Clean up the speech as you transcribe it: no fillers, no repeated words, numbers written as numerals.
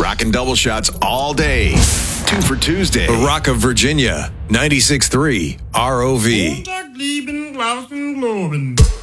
Rockin' double shots all day. 2 for Tuesday. The Rock of Virginia, 96.3 ROV. Montag, lieben, Glauben, Globen.